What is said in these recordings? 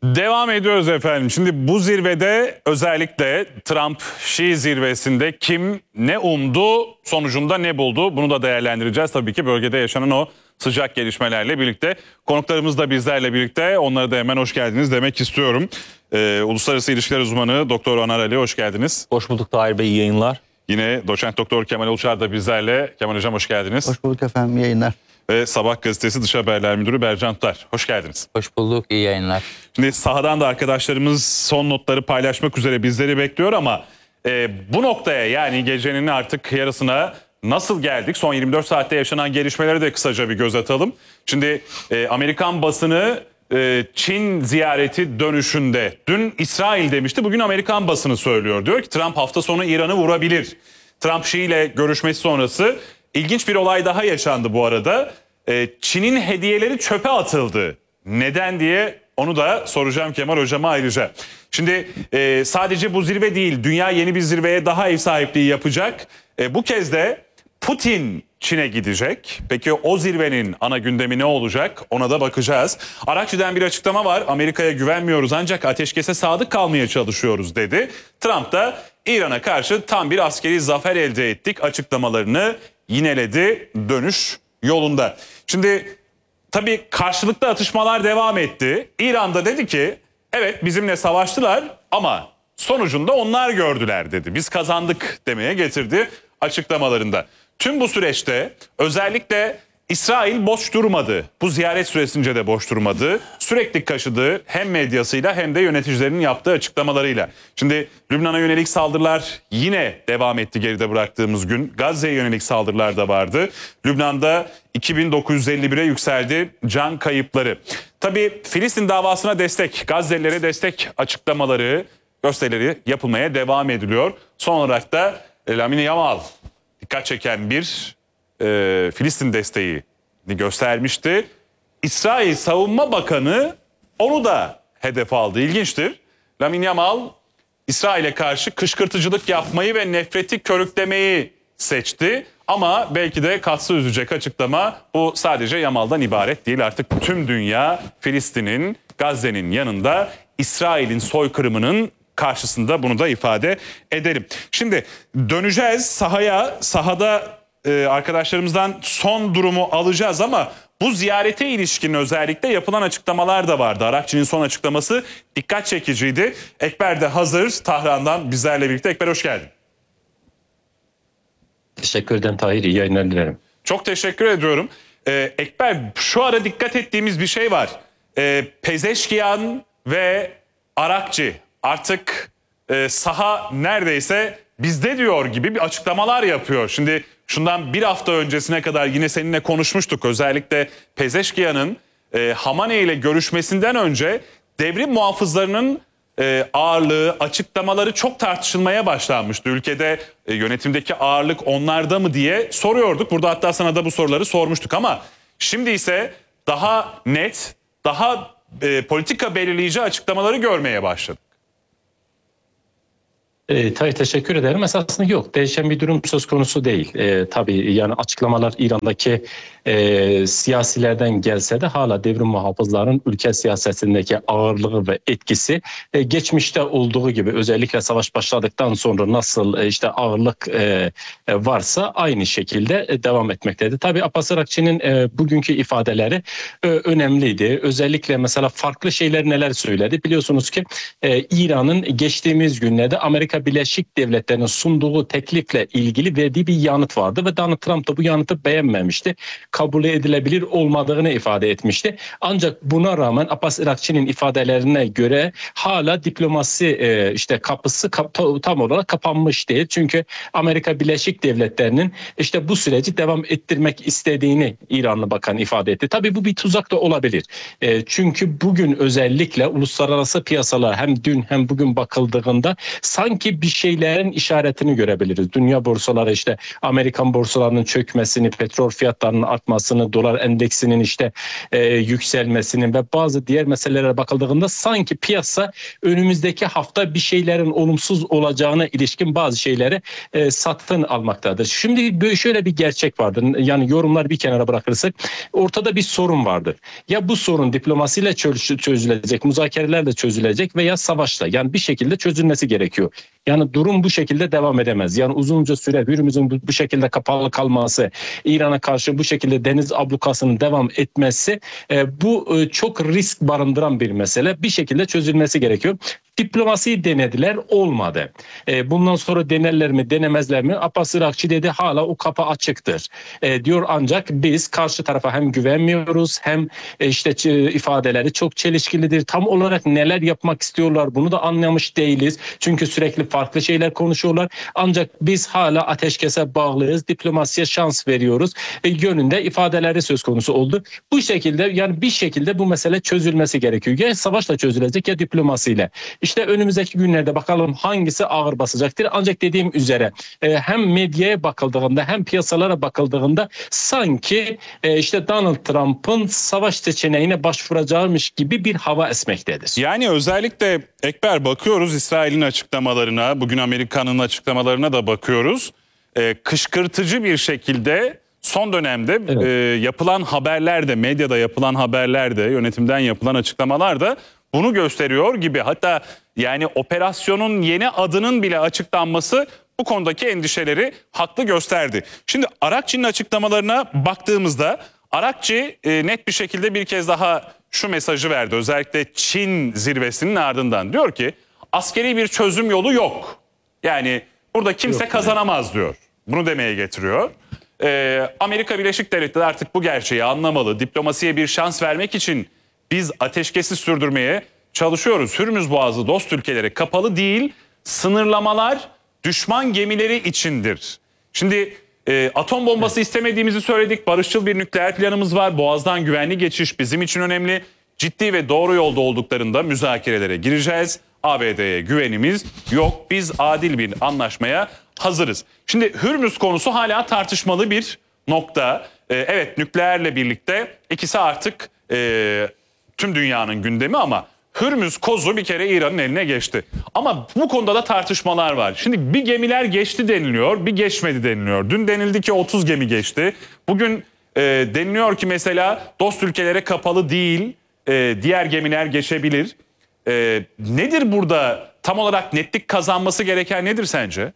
Devam ediyoruz efendim. Şimdi bu zirvede özellikle Trump-Xi zirvesinde kim ne umdu, sonucunda ne buldu? Bunu da değerlendireceğiz. Tabii ki bölgede yaşanan o sıcak gelişmelerle birlikte. Konuklarımız da bizlerle birlikte. Onlara da hemen hoş geldiniz demek istiyorum. Uluslararası İlişkiler Uzmanı Doktor Anar Ali, hoş geldiniz. Hoş bulduk Tahir Bey, iyi yayınlar. Yine Doçent Doktor Kemal Uçar da bizlerle. Kemal Hocam hoş geldiniz. Hoş bulduk efendim, iyi yayınlar. Ve Sabah gazetesi Dış Haberler Müdürü Bercan Tutar, hoş geldiniz. Hoş bulduk, iyi yayınlar. Şimdi sahadan da arkadaşlarımız son notları paylaşmak üzere bizleri bekliyor ama bu noktaya, yani gecenin artık yarısına nasıl geldik? Son 24 saatte yaşanan gelişmeleri de kısaca bir göz atalım. Şimdi Amerikan basını Çin ziyareti dönüşünde dün İsrail demişti, bugün Amerikan basını söylüyor. Diyor ki Trump hafta sonu İran'ı vurabilir. Trump-Xi ile görüşmesi sonrası ilginç bir olay daha yaşandı bu arada. Çin'in hediyeleri çöpe atıldı. Neden diye onu da soracağım Kemal Hocama ayrıca. Şimdi sadece bu zirve değil, dünya yeni bir zirveye daha ev sahipliği yapacak. Bu kez de Putin Çin'e gidecek. Peki o zirvenin ana gündemi ne olacak? Ona da bakacağız. Arakçı'dan bir açıklama var. Amerika'ya güvenmiyoruz ancak ateşkese sadık kalmaya çalışıyoruz dedi. Trump da İran'a karşı tam bir askeri zafer elde ettik açıklamalarını yineledi dönüş yolunda. Şimdi tabii karşılıklı atışmalar devam etti. İran'da dedi ki evet bizimle savaştılar ama sonucunda onlar gördüler dedi. Biz kazandık demeye getirdi açıklamalarında. Tüm bu süreçte özellikle İsrail boş durmadı. Bu ziyaret süresince de boş durmadı. Sürekli kaşıdı hem medyasıyla hem de yöneticilerinin yaptığı açıklamalarıyla. Şimdi Lübnan'a yönelik saldırılar yine devam etti geride bıraktığımız gün. Gazze'ye yönelik saldırılar da vardı. Lübnan'da 2951'e yükseldi can kayıpları. Tabii Filistin davasına destek, Gazze'lilere destek açıklamaları, gösterileri yapılmaya devam ediliyor. Son olarak da Lamine Yamal dikkat çeken bir Filistin desteğini göstermişti. İsrail Savunma Bakanı onu da hedef aldı. İlginçtir. Lamine Yamal İsrail'e karşı kışkırtıcılık yapmayı ve nefreti körüklemeyi seçti. Ama belki de katsı üzecek açıklama bu sadece Yamal'dan ibaret değil. Artık tüm dünya Filistin'in, Gazze'nin yanında, İsrail'in soykırımının karşısında, bunu da ifade edelim. Şimdi döneceğiz sahaya. Sahada arkadaşlarımızdan son durumu alacağız ama bu ziyarete ilişkin özellikle yapılan açıklamalar da vardı. Arakçı'nın son açıklaması dikkat çekiciydi. Ekber de hazır Tahran'dan bizlerle birlikte. Ekber hoş geldin. Teşekkür ederim Tahir, iyi yayınlar dilerim. Çok teşekkür ediyorum. Ekber, şu ara dikkat ettiğimiz bir şey var. Pezeşkiyan ve Arakçı artık saha neredeyse bizde diyor gibi bir açıklamalar yapıyor. Şimdi şundan bir hafta öncesine kadar yine seninle konuşmuştuk. Özellikle Pezeşkiyan'ın Hamane ile görüşmesinden önce devrim muhafızlarının ağırlığı, açıklamaları çok tartışılmaya başlanmıştı. Ülkede yönetimdeki ağırlık onlarda mı diye soruyorduk. Burada hatta sana da bu soruları sormuştuk ama şimdi ise daha net, daha politika belirleyici açıklamaları görmeye başladık. Tabii teşekkür ederim. Esasında yok. Değişen bir durum söz konusu değil. Tabii yani açıklamalar İran'daki siyasilerden gelse de hala devrim muhafızlarının ülke siyasetindeki ağırlığı ve etkisi geçmişte olduğu gibi özellikle savaş başladıktan sonra nasıl işte ağırlık varsa aynı şekilde devam etmektedir. Tabii Abbas Arakçı'nın bugünkü ifadeleri önemliydi. Özellikle mesela farklı şeyler neler söyledi. Biliyorsunuz ki İran'ın geçtiğimiz günlerde Amerika Birleşik Devletleri'nin sunduğu teklifle ilgili verdiği bir yanıt vardı ve Donald Trump da bu yanıtı beğenmemişti. Kabul edilebilir olmadığını ifade etmişti. Ancak buna rağmen Abbas Arakçı'nın ifadelerine göre hala diplomasi işte kapısı tam olarak kapanmış değil. Çünkü Amerika Birleşik Devletleri'nin işte bu süreci devam ettirmek istediğini İranlı bakan ifade etti. Tabii bu bir tuzak da olabilir. Çünkü bugün özellikle uluslararası piyasalar hem dün hem bugün bakıldığında sanki bir şeylerin işaretini görebiliriz. Dünya borsaları işte Amerikan borsalarının çökmesini, petrol fiyatlarının artmasını artmasını, dolar endeksinin işte yükselmesinin ve bazı diğer meselelere bakıldığında sanki piyasa önümüzdeki hafta bir şeylerin olumsuz olacağına ilişkin bazı şeyleri satın almaktadır. Şimdi şöyle bir gerçek vardır. Yani yorumlar bir kenara bırakırsak ortada bir sorun vardır. Ya bu sorun diplomasiyle çözülecek, müzakerelerle çözülecek veya savaşla. Yani bir şekilde çözülmesi gerekiyor. Yani durum bu şekilde devam edemez. Yani uzunca süre Hürmüz'ün bu şekilde kapalı kalması, İran'a karşı bu şekilde deniz ablukasının devam etmesi bu çok risk barındıran bir mesele. Bir şekilde çözülmesi gerekiyor. Diplomasiyi denediler, olmadı. Bundan sonra denerler mi denemezler mi? Abbas Irakçı dedi hala o kapı açıktır. Diyor ancak biz karşı tarafa hem güvenmiyoruz hem işte ifadeleri çok çelişkilidir. Tam olarak neler yapmak istiyorlar bunu da anlamış değiliz. Çünkü sürekli farklı şeyler konuşuyorlar. Ancak biz hala ateşkese bağlıyız. Diplomasiye şans veriyoruz. Yönünde ifadeleri söz konusu oldu. Bu şekilde yani bir şekilde bu mesele çözülmesi gerekiyor. Ya savaşla çözülecek ya diplomasiyle. İşte önümüzdeki günlerde bakalım hangisi ağır basacaktır. Ancak dediğim üzere hem medyaya bakıldığında hem piyasalara bakıldığında sanki işte Donald Trump'ın savaş seçeneğine başvuracakmış gibi bir hava esmektedir. Yani özellikle Ekber bakıyoruz İsrail'in açıklamalarına, bugün Amerika'nın açıklamalarına da bakıyoruz. Kışkırtıcı bir şekilde son dönemde Evet. yapılan haberlerde, medyada yapılan haberlerde, yönetimden yapılan açıklamalarda bunu gösteriyor gibi. Hatta yani operasyonun yeni adının bile açıklanması bu konudaki endişeleri haklı gösterdi. Şimdi Arakçı'nın açıklamalarına baktığımızda Arakçı net bir şekilde bir kez daha şu mesajı verdi. Özellikle Çin zirvesinin ardından diyor ki askeri bir çözüm yolu yok. Yani burada kimse Yok, kazanamaz diyor. Bunu demeye getiriyor. Amerika Birleşik Devletleri artık bu gerçeği anlamalı. Diplomasiye bir şans vermek için biz ateşkesi sürdürmeye çalışıyoruz. Hürmüz Boğazı dost ülkelere kapalı değil, sınırlamalar düşman gemileri içindir. Şimdi atom bombası istemediğimizi söyledik. Barışçıl bir nükleer planımız var. Boğaz'dan güvenli geçiş bizim için önemli. Ciddi ve doğru yolda olduklarında müzakerelere gireceğiz. ABD'ye güvenimiz yok. Biz adil bir anlaşmaya hazırız. Şimdi Hürmüz konusu hala tartışmalı bir nokta. Evet, nükleerle birlikte ikisi artık tüm dünyanın gündemi ama Hürmüz kozu bir kere İran'ın eline geçti. Ama bu konuda da tartışmalar var. Şimdi bir gemiler geçti deniliyor, bir geçmedi deniliyor. Dün denildi ki 30 gemi geçti. Bugün deniliyor ki mesela dost ülkelere kapalı değil, diğer gemiler geçebilir. Nedir burada tam olarak netlik kazanması gereken nedir sence?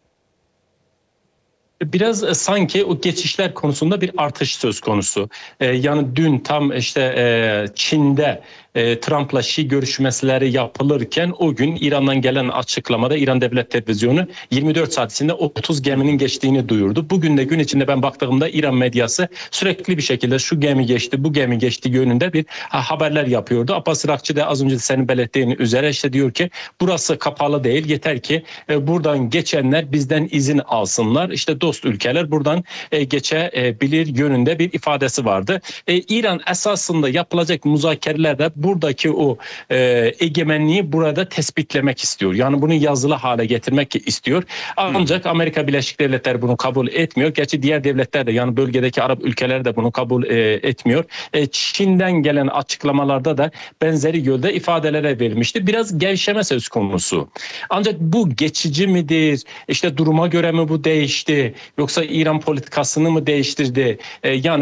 Biraz sanki o geçişler konusunda bir artış söz konusu. Yani dün tam işte Çin'de Trump'la Şi görüşmeleri yapılırken o gün İran'dan gelen açıklamada İran Devlet Televizyonu 24 saat içinde 30 geminin geçtiğini duyurdu. Bugün de gün içinde ben baktığımda İran medyası sürekli bir şekilde şu gemi geçti, bu gemi geçti yönünde bir haberler yapıyordu. Abbas Irakçı da az önce senin belirttiğin üzere işte diyor ki burası kapalı değil, yeter ki buradan geçenler bizden izin alsınlar. İşte dost ülkeler buradan geçebilir yönünde bir ifadesi vardı. İran esasında yapılacak müzakerelerde buradaki o egemenliği burada tespitlemek istiyor. Yani bunu yazılı hale getirmek istiyor. Ancak Amerika Birleşik Devletleri bunu kabul etmiyor. Gerçi diğer devletler de yani bölgedeki Arap ülkeler de bunu kabul etmiyor. Çin'den gelen açıklamalarda da benzeri yönde ifadelere verilmişti. Biraz gevşeme söz konusu. Ancak bu geçici midir? İşte duruma göre mi bu değişti? Yoksa İran politikasını mı değiştirdi? Yani